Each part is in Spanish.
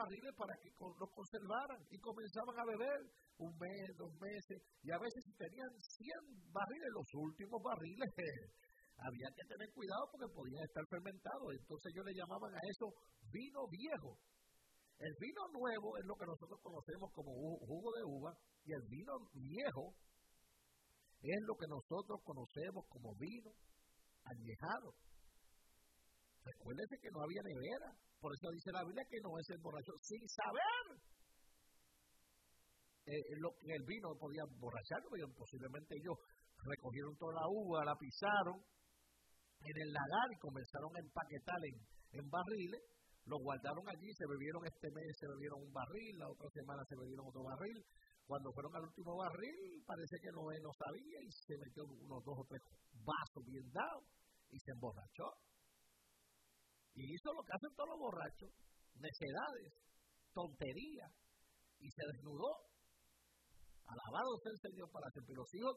barriles para que los conservaran y comenzaban a beber 1 mes, 2 meses, y a veces si tenían 100 barriles, los últimos barriles, había que tener cuidado porque podían estar fermentados. Entonces ellos le llamaban a eso vino viejo. El vino nuevo es lo que nosotros conocemos como jugo de uva, y el vino viejo es lo que nosotros conocemos como vino añejado. Recuérdense que no había nevera, por eso dice la Biblia que no es emborrachó sin saber lo que el vino podía emborrachar, porque posiblemente ellos recogieron toda la uva, la pisaron en el lagar y comenzaron a empaquetar en barriles, lo guardaron allí, se bebieron este mes, se bebieron un barril, la otra semana se bebieron otro barril. Cuando fueron al último barril, parece que Noé no sabía y se metió unos 2 o 3 vasos bien dados y se emborrachó. Y hizo lo que hacen todos los borrachos, necedades, tonterías, y se desnudó. Alabado sea el Señor para siempre. Los hijos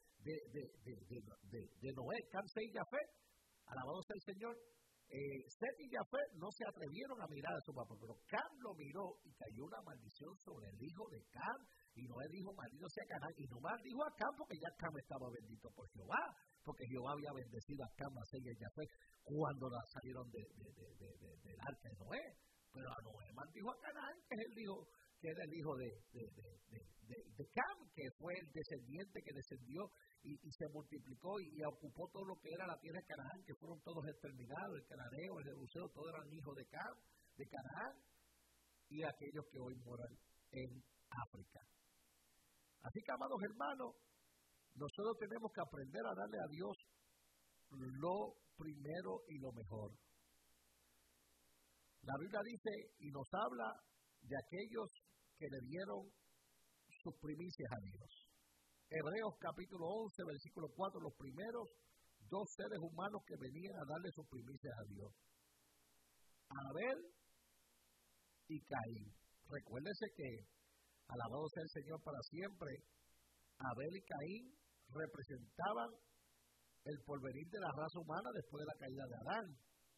de Noé, Cam, Sem y Jafet, alabado sea el Señor. Set y Jafet no se atrevieron a mirar a su papá, pero Cam lo miró y cayó una maldición sobre el hijo de Cam, y Noé dijo: maldito sea Canaán, y no maldijo a Cam porque ya Cam estaba bendito por Jehová, porque Jehová había bendecido a Cam, a Sem y a Jafet cuando salieron del arca de Noé. Pero a Noé maldijo a Canaán, que era el hijo de Cam, que fue el descendiente que descendió y se multiplicó y ocupó todo lo que era la tierra de Canaán, que fueron todos exterminados, el cananeo, el jebuseo, todos eran hijos de Cam, de Canaán, y aquellos que hoy moran en África. Así que, amados hermanos, nosotros tenemos que aprender a darle a Dios lo primero y lo mejor. La Biblia dice y nos habla de aquellos que le dieron sus primicias a Dios. Hebreos capítulo 11, versículo 4, los primeros 2 seres humanos que venían a darle sus primicias a Dios: Abel y Caín. Recuérdese que, alabado sea el Señor para siempre, Abel y Caín representaban el porvenir de la raza humana después de la caída de Adán.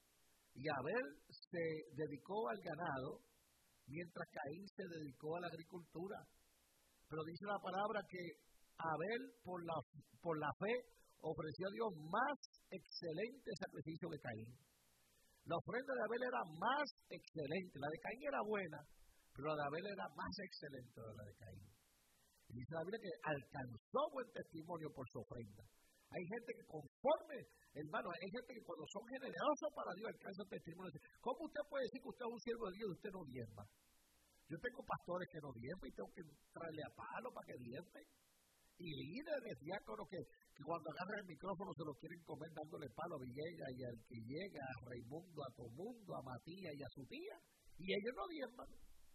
Y Abel se dedicó al ganado, mientras Caín se dedicó a la agricultura. Pero dice la palabra que Abel, por la fe, ofreció a Dios más excelente sacrificio que Caín. La ofrenda de Abel era más excelente. La de Caín era buena, pero la de Abel era más excelente de la de Caín. Y dice la Biblia que alcanzó buen testimonio por su ofrenda. Hay gente que conforme, hermano, hay gente que cuando son generosos para Dios alcanzan testimonio. ¿Cómo usted puede decir que usted es un siervo de Dios y usted no diezma? Yo tengo pastores que no diezman y tengo que traerle a palo para que diezmen. Y líderes, diáconos que cuando agarran el micrófono se lo quieren comer dándole palo a Villegas y al que llega, a Raimundo, a Tomundo, a Matías y a su tía. Y ellos no diezman.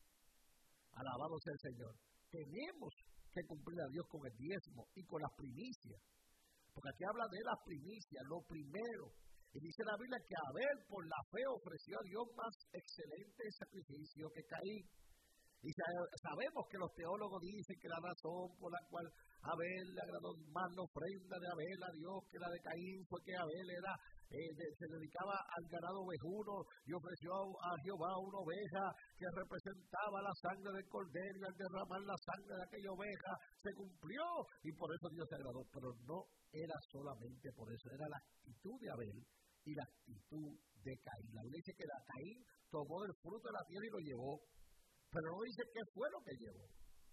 Alabado sea el Señor. Tenemos que cumplir a Dios con el diezmo y con las primicias. Porque aquí habla de las primicias, lo primero. Y dice la Biblia que Abel por la fe ofreció a Dios más excelente sacrificio que Caín. Y sabemos que los teólogos dicen que la razón por la cual Abel le agradó más la ofrenda de Abel a Dios que la de Caín fue que Abel se dedicaba al ganado ovejuno y ofreció a Jehová una oveja que representaba la sangre del cordero, y al derramar la sangre de aquella oveja se cumplió y por eso Dios se agradó. Pero no era solamente por eso, era la actitud de Abel y la actitud de Caín. La Biblia dice que Caín tomó del fruto de la tierra y lo llevó. Pero no dice qué fue lo que llevó.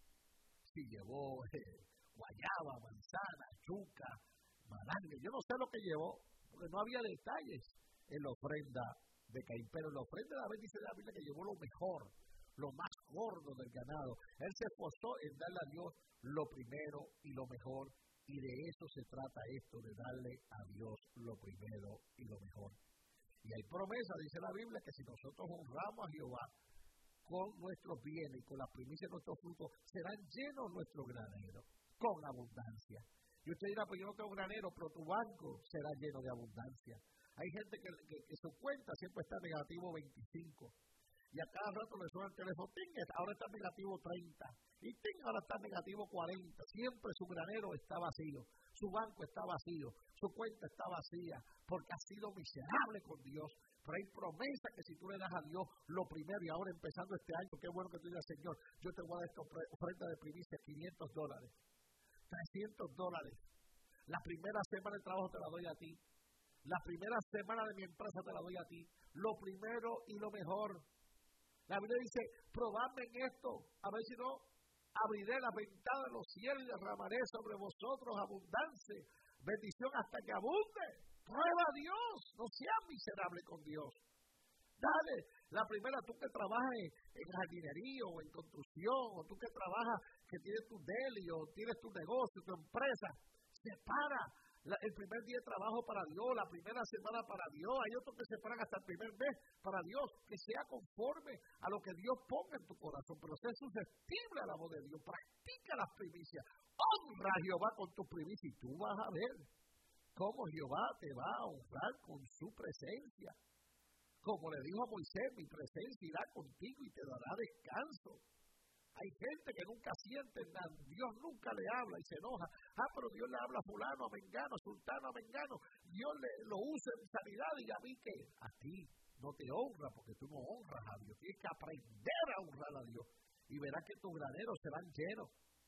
Si llevó guayaba, manzana, yuca, malangue, yo no sé lo que llevó, porque no había detalles en la ofrenda de Caín. Pero en la ofrenda de Abel dice la Biblia que llevó lo mejor, lo más gordo del ganado. Él se esforzó en darle a Dios lo primero y lo mejor, y de eso se trata esto, de darle a Dios lo primero y lo mejor. Y hay promesa, dice la Biblia, que si nosotros honramos a Jehová con nuestros bienes y con las primicias de nuestros frutos, serán llenos nuestros graneros, con abundancia. Y usted dirá: pues yo no tengo granero, pero tu banco será lleno de abundancia. Hay gente que su cuenta siempre está negativo 25. Y a cada rato le suena el teléfono: ¡ting! Ahora está negativo 30. Y ¡ting! Ahora está negativo 40. Siempre su granero está vacío. Su banco está vacío. Su cuenta está vacía. Porque ha sido miserable con Dios. Pero hay promesa que si tú le das a Dios lo primero, y ahora empezando este año, qué bueno que tú digas, Señor, yo te voy a dar esta ofrenda de primicia, $500, $300. La primera semana de trabajo te la doy a ti. La primera semana de mi empresa te la doy a ti. Lo primero y lo mejor. La Biblia dice, probadme en esto, a ver si no abriré la ventana de los cielos y derramaré sobre vosotros abundancia, bendición hasta que abunde. Prueba a Dios, no seas miserable con Dios. Dale, la primera, tú que trabajas en jardinería o en construcción, o tú que trabajas, que tienes tu deli, o tienes tu negocio, tu empresa, separa el primer día de trabajo para Dios, la primera semana para Dios. Hay otros que separan hasta el primer mes para Dios, que sea conforme a lo que Dios ponga en tu corazón, pero sé susceptible a la voz de Dios. Practica las primicias, honra a Jehová con tus primicias y tú vas a ver cómo Jehová te va a honrar con su presencia. Como le dijo a Moisés, mi presencia irá contigo y te dará descanso. Hay gente que nunca siente nada, Dios nunca le habla y se enoja. Pero Dios le habla a fulano, a mengano, a sultano, a mengano. Dios lo usa en sanidad y a mí que a ti no te honra porque tú no honras a Dios. Tienes que aprender a honrar a Dios y verás que tus graneros serán llenos.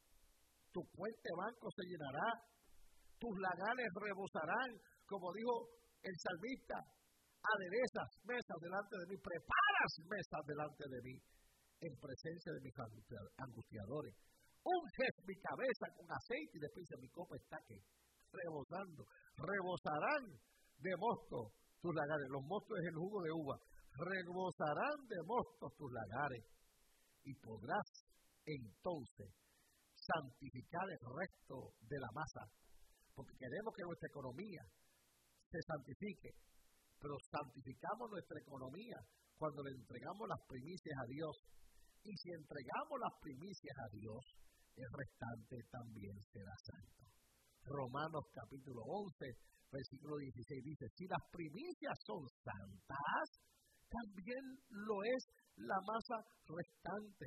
Tu cuenta de banco se llenará. Tus lagares rebosarán, como dijo el salmista, aderezas mesas delante de mí, preparas mesas delante de mí, en presencia de mis angustiadores. Unges mi cabeza con aceite y después dice, mi copa está que rebosando. Rebosarán de mosto tus lagares. Los mostos es el jugo de uva. Rebosarán de mosto tus lagares. Y podrás entonces santificar el resto de la masa. Porque queremos que nuestra economía se santifique, pero santificamos nuestra economía cuando le entregamos las primicias a Dios. Y si entregamos las primicias a Dios, el restante también será santo. Romanos capítulo 11, versículo 16 dice, si las primicias son santas, también lo es la masa restante.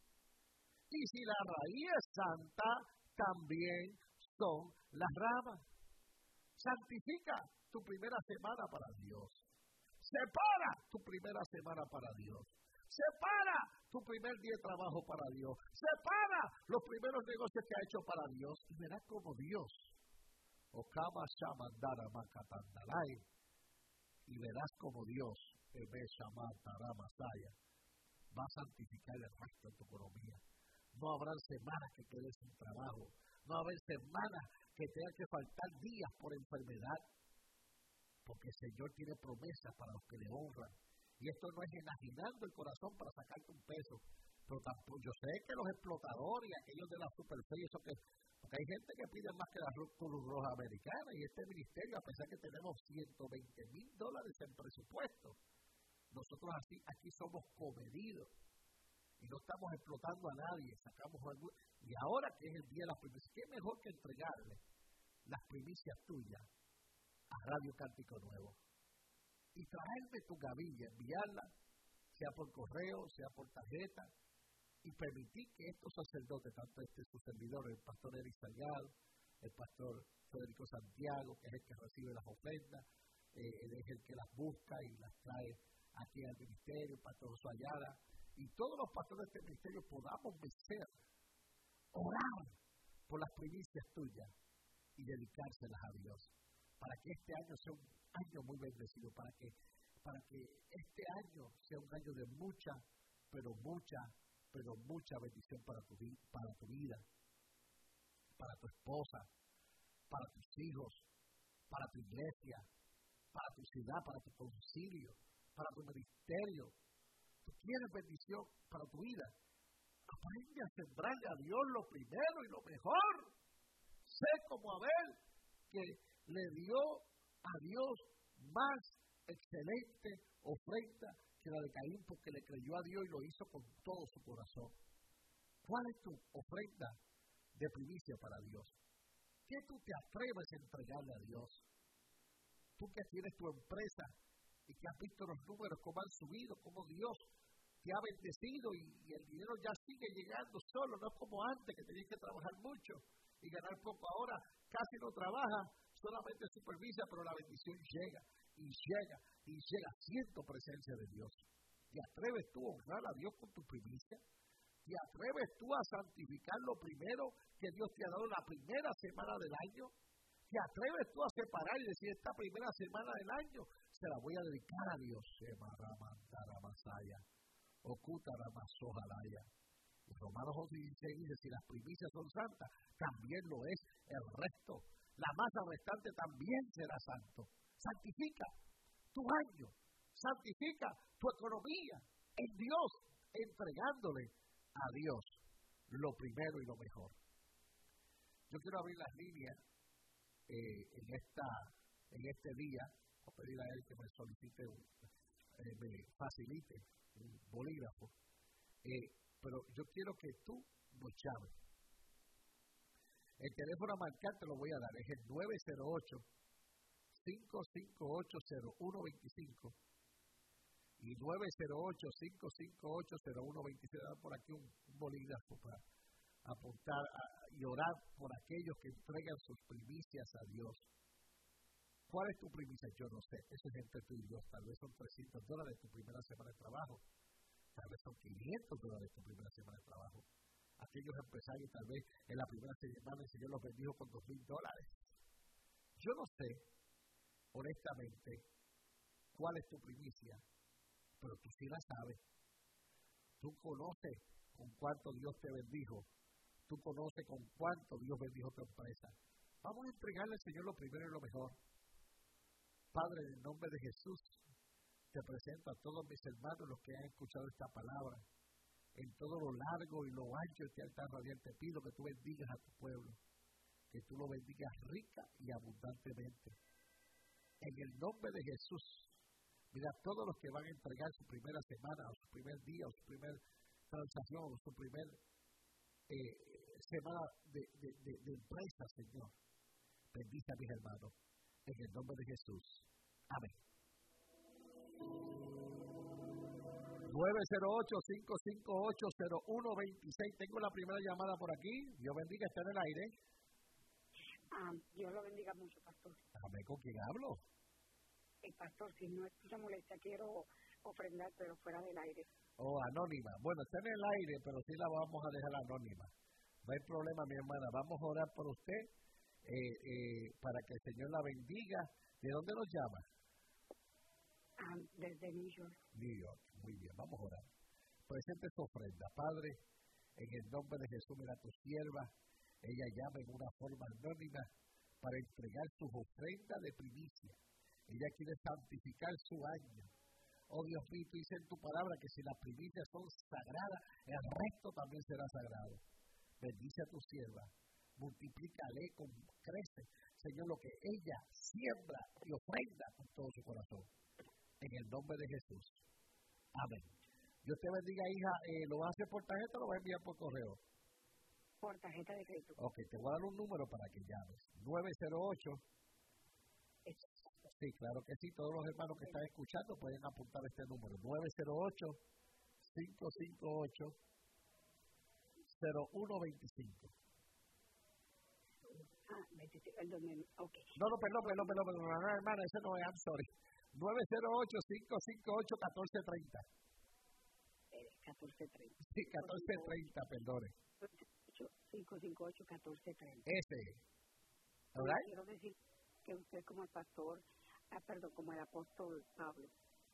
Y si la raíz es santa, también son las ramas. Santifica tu primera semana para Dios. Separa tu primera semana para Dios. Separa tu primer día de trabajo para Dios. Separa los primeros negocios que ha hecho para Dios. Y verás como Dios, y verás como Dios, va a santificar el resto de tu economía. No habrá semanas que quedes sin trabajo. No habrá semanas que tengan que faltar días por enfermedad. Porque el Señor tiene promesas para los que le honran. Y esto no es enajenando el corazón para sacarte un peso. Pero tampoco, yo sé que los explotadores y aquellos de la superfe, porque hay gente que pide más que la Cruz Roja Americana. Y este ministerio, a pesar que tenemos $120,000 en presupuesto, nosotros aquí somos comedidos. Y no estamos explotando a nadie, sacamos algo. Y ahora que es el día de las primicias, ¿qué mejor que entregarle las primicias tuyas a Radio Cántico Nuevo? Y traerme tu gavilla, enviarla, sea por correo, sea por tarjeta, y permitir que estos sacerdotes, tanto su servidor, el pastor Eric Salgado, el pastor Federico Santiago, que es el que recibe las ofrendas, él es el que las busca y las trae aquí al ministerio, el pastor Ayala, y todos los pastores de este ministerio podamos vencer, orar por las primicias tuyas y dedicárselas a Dios, para que este año sea un año muy bendecido, para que este año sea un año de mucha bendición para tu vida, para tu esposa, para tus hijos, para tu iglesia, para tu ciudad, para tu concilio, para tu ministerio. Tú quieres bendición para tu vida. Aprende a sembrarle a Dios lo primero y lo mejor. Sé como Abel, que le dio a Dios más excelente ofrenda que la de Caín, porque le creyó a Dios y lo hizo con todo su corazón. ¿Cuál es tu ofrenda de primicia para Dios? ¿Qué tú te atreves a entregarle a Dios? Tú que tienes tu empresa y que has visto los números, cómo han subido, cómo Dios te ha bendecido y el dinero ya sigue llegando solo, no es como antes que tenías que trabajar mucho y ganar poco. Ahora casi no trabaja, solamente supervisa, pero la bendición llega. y llega, siento presencia de Dios. ¿Te atreves tú a honrar a Dios con tu primicia? ¿Te atreves tú a santificar lo primero que Dios te ha dado la primera semana del año? ¿Te atreves tú a separar y decir, esta primera semana del año se la voy a dedicar a Dios? Romanos 11:16 dice, si las primicias son santas, también lo es el resto. La masa restante también será santo. Santifica tu año, santifica tu economía en Dios, entregándole a Dios lo primero y lo mejor. Yo quiero abrir las líneas en este día. Voy a pedir a él que me solicite, me facilite un bolígrafo. Pero yo quiero que tú nos llames. El teléfono a marcar te lo voy a dar, es el 908-558-0125 y 908-558-0126. Dar por aquí un bolígrafo para apuntar y orar por aquellos que entregan sus primicias a Dios. ¿Cuál es tu primicia? Yo no sé, eso es entre tú y Dios. Tal vez son $300 tu primera semana de trabajo. Tal vez son $500 tu primera semana de trabajo. Aquellos empresarios, tal vez en la primera semana el Señor los bendijo con $2,000. Yo no sé, honestamente, cuál es tu primicia, pero tú sí la sabes. Tú conoces con cuánto Dios te bendijo. Tú conoces con cuánto Dios bendijo tu empresa. Vamos a entregarle al Señor lo primero y lo mejor. Padre, en el nombre de Jesús, te presento a todos mis hermanos, los que han escuchado esta palabra. En todo lo largo y lo ancho de este altar radial, te pido que tú bendigas a tu pueblo, que tú lo bendigas rica y abundantemente. En el nombre de Jesús, mira, todos los que van a entregar su primera semana, o su primer día, o su primera transacción, o su primer semana de empresa, Señor, bendice a mis hermanos. En el nombre de Jesús. Amén. 908-558-0126. Tengo la primera llamada por aquí. Dios bendiga, está en el aire. Dios lo bendiga mucho, pastor. Amén. ¿Con quién hablo? Pastor, si no es mucha molestia, quiero ofrendar, pero fuera del aire. Oh, anónima. Bueno, está en el aire, pero sí la vamos a dejar anónima. No hay problema, mi hermana. Vamos a orar por usted. Para que el Señor la bendiga. ¿De dónde nos llama? Desde New York. New York, muy bien, vamos a orar. Presente su ofrenda, Padre, en el nombre de Jesús, mira a tu sierva, ella llama en una forma anónima para entregar sus ofrendas de primicia. Ella quiere santificar su año. Oh Dios mío, tú dices en tu palabra que si las primicias son sagradas, el resto también será sagrado. Bendice a tu sierva. Multiplícale, crece, Señor, lo que ella siembra y ofrenda con todo su corazón. En el nombre de Jesús. Amén. Dios te bendiga, hija. ¿Lo vas a hacer por tarjeta o lo vas a enviar por correo? Por tarjeta de crédito. Ok, te voy a dar un número para que llames. 908. Sí, claro que sí. Todos los hermanos que están escuchando pueden apuntar este número. 908-558-0125. Okay. No, perdón, hermana, ese no es, I'm sorry. 908-558-1430. 1430. Sí, 1430, perdone. 558-1430. Ese. ¿Alright? Quiero decir que usted como el pastor, como el apóstol Pablo.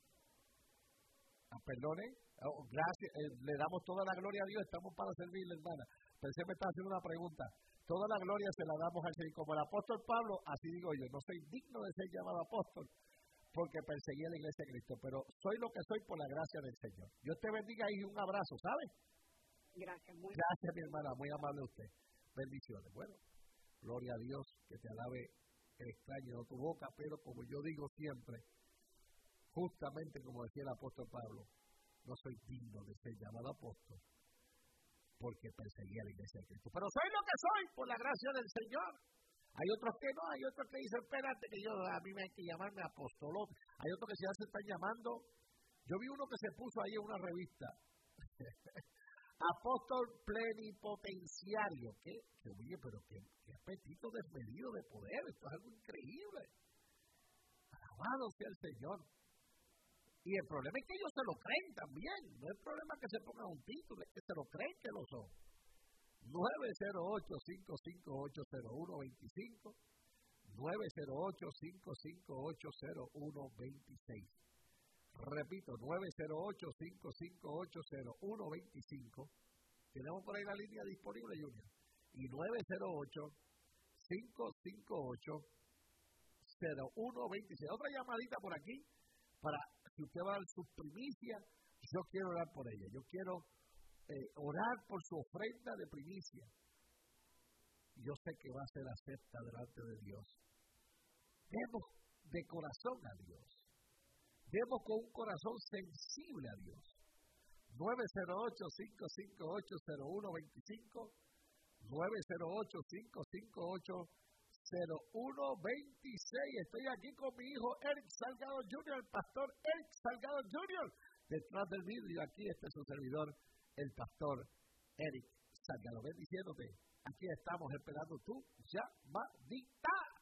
Perdone. Oh, gracias. Le damos toda la gloria a Dios. Estamos para servirle, hermana. Pensé que me está haciendo una pregunta. Toda la gloria se la damos al Señor. Como el apóstol Pablo, así digo yo, no soy digno de ser llamado apóstol porque perseguí a la iglesia de Cristo, pero soy lo que soy por la gracia del Señor. Dios te bendiga y un abrazo, ¿sabes? Gracias, gracias, mi hermana, muy amable usted. Bendiciones. Bueno, gloria a Dios, que te alabe el extraño de tu boca, pero como yo digo siempre, justamente como decía el apóstol Pablo, no soy digno de ser llamado apóstol porque perseguía a la iglesia de Cristo. Pero soy lo que soy por la gracia del Señor. Hay otros que no, hay otros que dicen, espérate, que a mí me hay que llamarme apóstolo. Hay otros que ya se están llamando. Yo vi uno que se puso ahí en una revista. Apóstol plenipotenciario. Oye, pero qué apetito desmedido de poder. Esto es algo increíble. Alabado sea el Señor. Y el problema es que ellos se lo creen también. No es problema que se pongan un título, es que se lo creen que lo son. 908-558-0125. 908-558-0126. Repito, 908-558-0125. Tenemos por ahí la línea disponible, Junior. Y 908-558-0126. Otra llamadita por aquí para si usted va a dar sus primicias. Yo quiero orar por ella. Yo quiero orar por su ofrenda de primicia. Yo sé que va a ser acepta delante de Dios. Demos de corazón a Dios. Demos con un corazón sensible a Dios. 908-558-0125. 908-558-0126. Estoy aquí con mi hijo Eric Salgado Jr., el pastor Eric Salgado Jr. Detrás del vidrio, aquí está su servidor, el pastor Eric Salgado. Bendiciéndote. Aquí estamos esperando tu llamadita.